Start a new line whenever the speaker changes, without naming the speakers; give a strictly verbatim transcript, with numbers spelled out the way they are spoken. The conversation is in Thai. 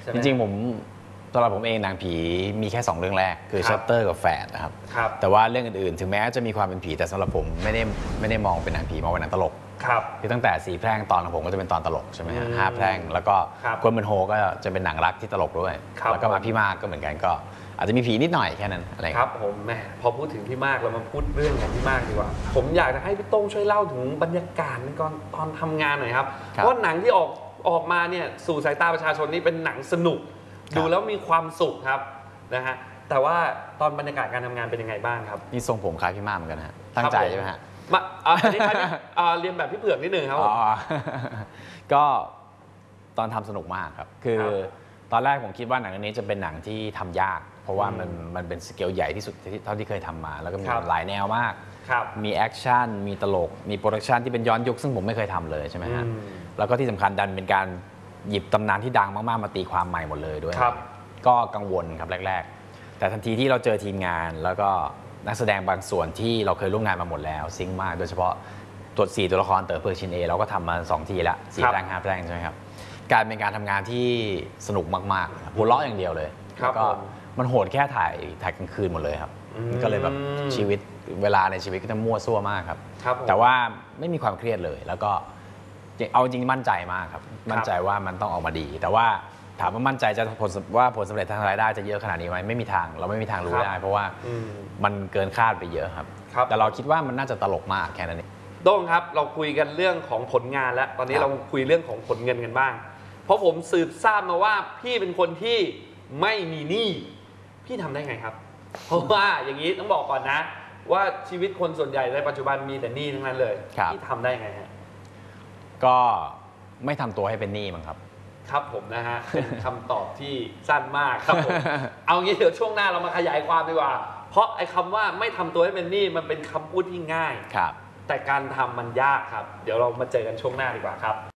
จริงๆผมสำหรับผมเองหนังผีมีแค่สองเรื่องแรกคือชัตเตอร์กับแฝดนะครับแต่ว่าเรื่องอื่นๆถึงแม้จะมีความเป็นผีแต่สำหรับผมไม่ได้ไม่ได้มองเป็นหนังผีมองเป็นหนังตลกคือตั้งแต่สี่แพร่งตอนของผมก็จะเป็นตอนตลกใช่ไหมฮะห้าแพร่งแล้วก็กวนเมือนโฮก็จะเป็นหนังรักที่ตลกด้วยแล้วก็มาพี่มากก็เหมือนกันก็อาจจะมีผีนิดหน่อยแค่นั้นอะไร
ครับผมแหมพอพูดถึงพี่มากเรามาพูดเรื่องของพี่มากดีกว่าผมอยากจะให้พี่โต้งช่วยเล่าถึงบรรยากาศในตอนตอนทำงานหน่อยครับเพราะหนังที่ออกออกมาเนี่ยสู่สายตาประชาชนนี่เป็นหนังสนุกดูแล้วมีความสุขครับนะฮะแต่ว่าตอนบรรยากาศการทำงานเป็นยังไงบ้างครับ
นี่ทรงผมคล้ายพี่มากเหมือนกันฮะตั้งใจใช่ไหมฮะ
มาอันนี้คล้ายเรียนแบบพี่เผือกนิดนึงครับ
ก็ตอนทำสนุกมากครับคือตอนแรกผมคิดว่าหนังเรื่องนี้จะเป็นหนังที่ทำยากเพราะว่ามันมันเป็นสเกลใหญ่ที่สุดเท่าที่เคยทำมาแล้วก็มีหลายแนวมากมีแอคชั่นมีตลกมีโปรดักชันที่เป็นย้อนยุคซึ่งผมไม่เคยทำเลยใช่ไหมฮะแล้วก็ที่สำคัญดันเป็นการหยิบตำนานที่ดังมากๆมาตีความใหม่หมดเลยด้วยก็กังวลครับแรกๆแต่ทันทีที่เราเจอทีมงานแล้วก็นักแสดงบางส่วนที่เราเคยร่วมงานมาหมดแล้วซิงค์มากโดยเฉพาะตัวสี่ตัวละครเต๋อเพิร์ชินเอเราก็ทำมาสองทีละสี่แพร่งห้าแพร่งใช่ไหมครับการเป็นการทำงานที่สนุกมากๆหัวเราะอย่างเดียวเลยแล้วก็มันโหดแค่ถ่ายถ่ายกลางคืนหมดเลยครับก็เลยแบบชีวิตเวลาในชีวิตก็จะมั่วซั่วมากครับแต่ว่าไม่มีความเครียดเลยแล้วก็เอาจริงมั่นใจมากครับมั่นใจว่ามันต้องออกมาดีแต่ว่าถามว่ามั่นใจจะผลว่าผลสำเร็จทางรายได้จะเยอะขนาดนี้ไหมไม่มีทางเราไม่มีทางรู้ได้เพราะว่ามันเกินคาดไปเยอะครับแต่เราคิดว่ามันน่าจะตลกมากแค่นั้นเอง
โต้งครับเราคุยกันเรื่องของผลงานแล้วตอนนี้เราคุยเรื่องของผลเงินกันบ้างเพราะผมสืบทราบมาว่าพี่เป็นคนที่ไม่มีหนี้พี่ทำได้ไงครับเพราะว่าอย่างนี้ต้องบอกก่อนนะว่าชีวิตคนส่วนใหญ่ในปัจจุบันมีแต่หนี้ทั้งนั้นเลยพี่ทำได้ไงฮะ
ก็ไม่ทำตัวให้เป็นหนี้มั้งครับ
ครับผมนะฮะเป็นคำตอบที่สั้นมากครับผมเอางี้เดี๋ยวช่วงหน้าเรามาขยายความดีกว่าเพราะไอ้คำว่าไม่ทำตัวให้เป็นหนี้มันเป็นคำพูดที่ง่าย
ครับ
แต่การทำมันยากครับเดี๋ยวเรามาเจอกันช่วงหน้าดีกว่าครับ